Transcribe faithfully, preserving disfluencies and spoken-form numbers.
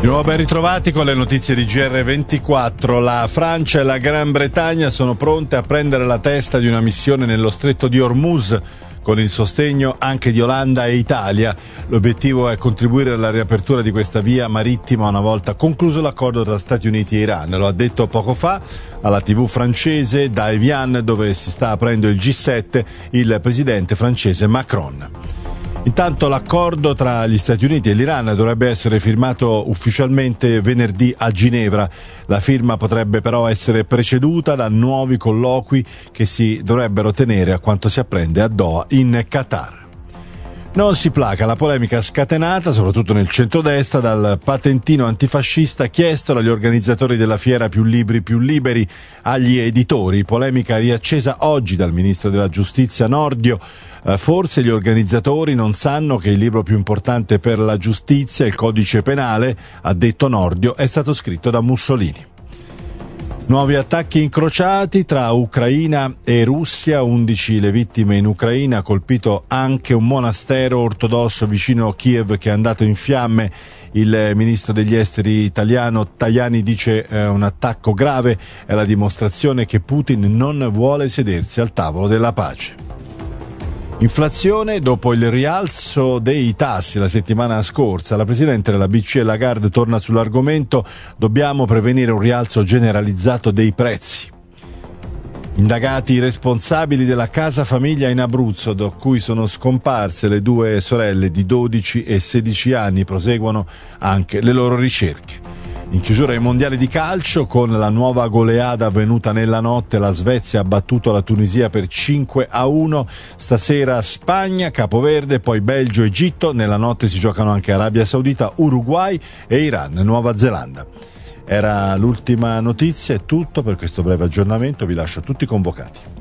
Di nuovo ben ritrovati con le notizie di G R ventiquattro. La Francia e la Gran Bretagna sono pronte a prendere la testa di una missione nello stretto di Hormuz, con il sostegno anche di Olanda e Italia. L'obiettivo è contribuire alla riapertura di questa via marittima una volta concluso l'accordo tra Stati Uniti e Iran. Lo ha detto poco fa alla tivù francese da Evian, dove si sta aprendo il G sette, il presidente francese Macron. Intanto l'accordo tra gli Stati Uniti e l'Iran dovrebbe essere firmato ufficialmente venerdì a Ginevra. La firma potrebbe però essere preceduta da nuovi colloqui che si dovrebbero tenere, a quanto si apprende, a Doha in Qatar. Non si placa la polemica scatenata, soprattutto nel centrodestra, dal patentino antifascista chiesto dagli organizzatori della fiera Più Libri Più Liberi agli editori. Polemica riaccesa oggi dal ministro della giustizia Nordio. Eh, forse gli organizzatori non sanno che il libro più importante per la giustizia, il codice penale, ha detto Nordio, è stato scritto da Mussolini. Nuovi attacchi incrociati tra Ucraina e Russia, undici le vittime in Ucraina, ha colpito anche un monastero ortodosso vicino a Kiev che è andato in fiamme. Il ministro degli esteri italiano Tajani dice eh, un attacco grave è la dimostrazione che Putin non vuole sedersi al tavolo della pace. Inflazione dopo il rialzo dei tassi la settimana scorsa. La presidente della B C E Lagarde torna sull'argomento: dobbiamo prevenire un rialzo generalizzato dei prezzi. Indagati i responsabili della casa famiglia in Abruzzo, da cui sono scomparse le due sorelle di dodici e sedici anni, proseguono anche le loro ricerche. In chiusura ai mondiali di calcio, con la nuova goleada avvenuta nella notte, la Svezia ha battuto la Tunisia per cinque a uno. Stasera Spagna, Capoverde, poi Belgio, Egitto. Nella notte si giocano anche Arabia Saudita, Uruguay e Iran, Nuova Zelanda. Era l'ultima notizia, è tutto per questo breve aggiornamento, vi lascio tutti convocati.